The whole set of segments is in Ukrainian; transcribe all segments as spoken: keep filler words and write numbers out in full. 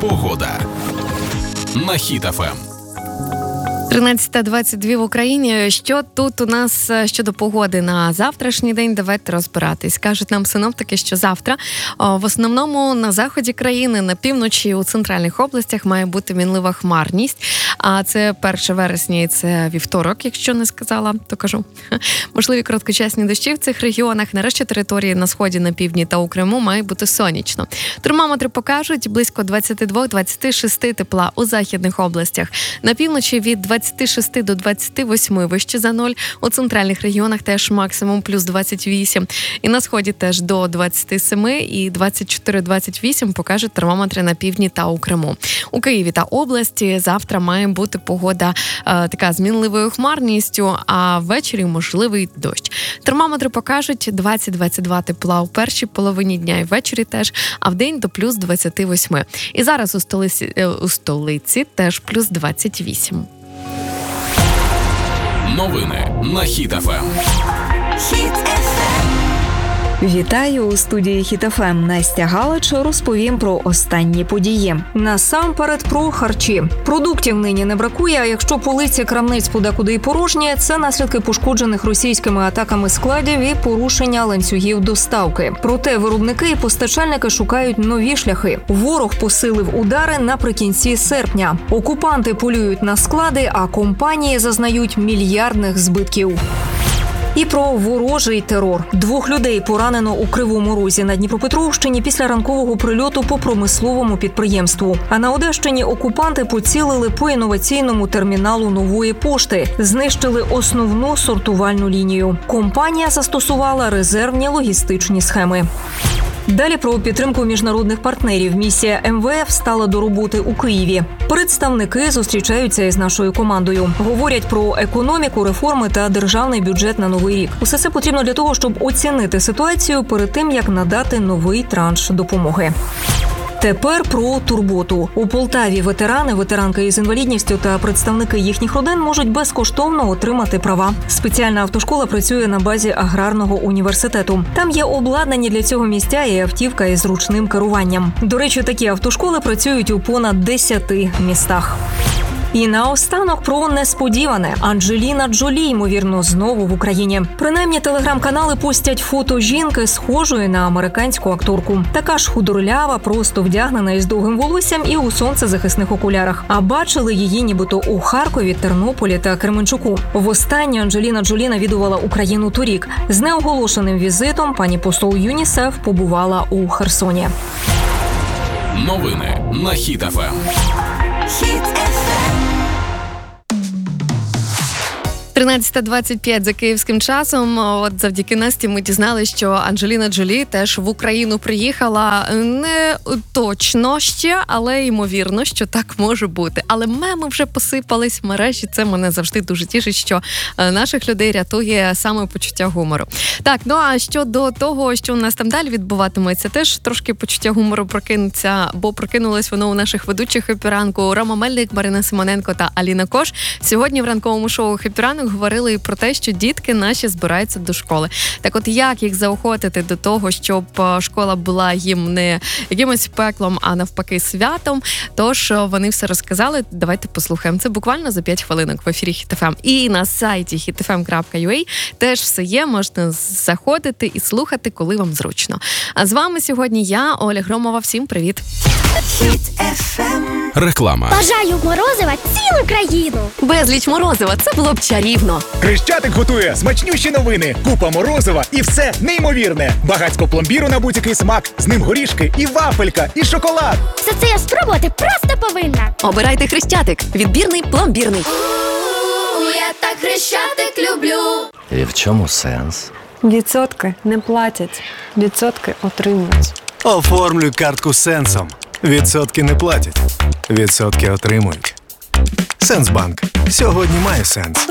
Погода на Хіт еф ем. тринадцята двадцять два в Україні. Що тут у нас щодо погоди на завтрашній день? Давайте розбиратись. Кажуть нам синоптики, що завтра о, в основному на заході країни, на півночі, у центральних областях має бути мінлива хмарність. А це перше вересня і це вівторок, якщо не сказала, то кажу. Можливі короткочасні дощі в цих регіонах. Нарешті території на сході, на півдні та у Криму має бути сонячно. Термометри покажуть близько двадцять два - двадцять шість тепла у західних областях. На півночі від двадцять шість до двадцять вісім вище за нуль. У центральних регіонах теж максимум плюс двадцять вісім. І на сході теж до двадцять сім і двадцять чотири - двадцять вісім покажуть термометри на півдні та у Криму. У Києві та області завтра має бути погода е, така з мінливою хмарністю, а ввечері можливий дощ. Термометри покажуть двадцять - двадцять два тепла у першій половині дня і ввечері теж, а вдень до плюс двадцять вісім. І зараз у столиці, е, у столиці теж плюс двадцять вісім. Новини на Хіт еф ем. Хіт еф ем. Вітаю у студії Хіт еф ем. Настя Галич розповім про останні події. Насамперед про харчі. Продуктів нині не бракує, а якщо полиці крамниць подекуди і порожні, це наслідки пошкоджених російськими атаками складів і порушення ланцюгів доставки. Проте виробники і постачальники шукають нові шляхи. Ворог посилив удари наприкінці серпня. Окупанти полюють на склади, а компанії зазнають мільярдних збитків. І про ворожий терор. Двох людей поранено у Кривому Розі на Дніпропетровщині після ранкового прильоту по промисловому підприємству. А на Одещині окупанти поцілили по інноваційному терміналу Нової пошти. Знищили основну сортувальну лінію. Компанія застосувала резервні логістичні схеми. Далі про підтримку міжнародних партнерів. Місія ем ве еф стала до роботи у Києві. Представники зустрічаються із нашою командою. Говорять про економіку, реформи та державний бюджет на новий рік. Усе це потрібно для того, щоб оцінити ситуацію перед тим, як надати новий транш допомоги. Тепер про турботу. У Полтаві ветерани, ветеранки із інвалідністю та представники їхніх родин можуть безкоштовно отримати права. Спеціальна автошкола працює на базі аграрного університету. Там є обладнані для цього місця і автівка із ручним керуванням. До речі, такі автошколи працюють у понад десяти містах. І наостанок про несподіване. Анджеліна Джолі, ймовірно, знову в Україні. Принаймні, телеграм-канали постять фото жінки, схожої на американську акторку. Така ж худорлява, просто вдягнена із довгим волоссям і у сонцезахисних окулярах. А бачили її нібито у Харкові, Тернополі та Кременчуку. Востаннє Анджеліна Джолі навідувала Україну торік. З неоголошеним візитом пані посол ЮНІСЕФ побувала у Херсоні. Новини на Хіт еф ем. Хіт еф ем. тринадцята двадцять п'ять за київським часом. От завдяки Насті ми дізналися, що Анджеліна Джолі теж в Україну приїхала. Не точно ще, але ймовірно, що так може бути. Але меми вже посипались в мережі. Це мене завжди дуже тішить, що наших людей рятує саме почуття гумору. Так, ну а щодо того, що у нас там далі відбуватиметься, теж трошки почуття гумору прокинеться, бо прокинулось воно у наших ведучих «Хеппі ранку» Рома Мельник, Марина Симоненко та Аліна Кош. Сьогодні в ранковому шоу «Хеппі ранок» говорили і про те, що дітки наші збираються до школи. Так от, як їх заохотити до того, щоб школа була їм не якимось пеклом, а навпаки святом? Тож вони все розказали. Давайте послухаємо. Це буквально за п'ять хвилинок в ефірі Хіт еф ем. І на сайті хіт еф ем крапка ю а теж все є, можна заходити і слухати, коли вам зручно. А з вами сьогодні я, Оля Громова. Всім привіт! Хіт еф ем. Реклама. Бажаю морозива цілу країну. Безліч морозива. Це було б чарівно. Хрещатик готує смачнющі новини, купа морозива і все неймовірне. Багацько пломбіру на будь-який смак, з ним горішки і вафелька, і шоколад. Все це я спробувати просто повинна. Обирайте Хрещатик. Відбірний, пломбірний. Я так Хрещатик люблю. І в чому сенс? Відсотки не платять, відсотки отримують. Оформлюй картку Сенсом. Відсотки не платять, відсотки отримують. Сенсбанк. Сьогодні має сенс.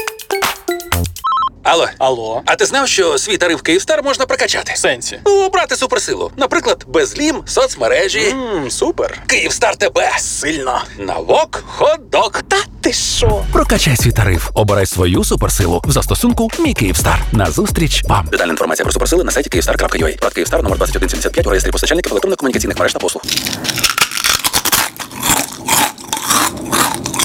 Алло. Алло. А ти знав, що свій тариф Київстар можна прокачати? В сенсі? Ну, обрати суперсилу. Наприклад, безлім, соцмережі. Ммм, супер. Київстар тебе. Сильно. Навок, хот-дог. Та ти що? Прокачай свій тариф. Обирай свою суперсилу в застосунку «Мій Київстар». Назустріч вам. Детальна інформація про суперсили на сайті київстар крапка ю а. Рад Київстар, номер двадцять один сімдесят п'ять у реєстрі постачальників електронних комунікаційних мереж та послуг.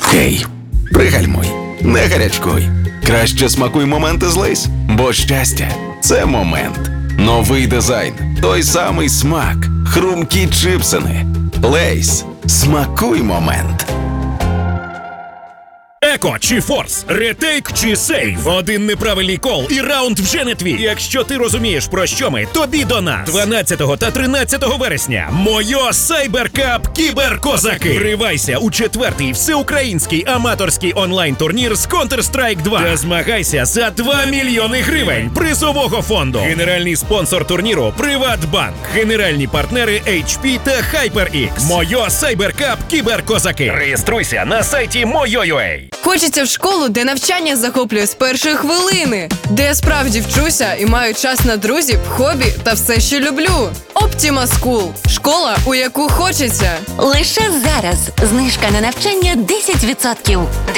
Гей, пригальмуй, не гарячкуй. Краще смакуй моменти з Лейс, бо щастя – це момент. Новий дизайн, той самий смак, хрумкі чипсини. Лейс. Смакуй момент. Еко чи Форс, ретейк чи сейв. Один неправильний кол і раунд вже не твій. Якщо ти розумієш, про що ми, тобі до нас. дванадцятого та тринадцятого вересня. Мойо Сайберкап Кіберкозаки. Вривайся у четвертий всеукраїнський аматорський онлайн-турнір з Counter-Strike два. Та змагайся за два мільйони гривень призового фонду. Генеральний спонсор турніру – Приватбанк. Генеральні партнери ейч пі та HyperX. Мойо Сайберкап Кіберкозаки. Реєструйся на сайті Moyo.ua. Хочеться в школу, де навчання захоплює з першої хвилини, де я справді вчуся і маю час на друзів, хобі та все, що люблю. Optima School – школа, у яку хочеться. Лише зараз знижка на навчання десять відсотків.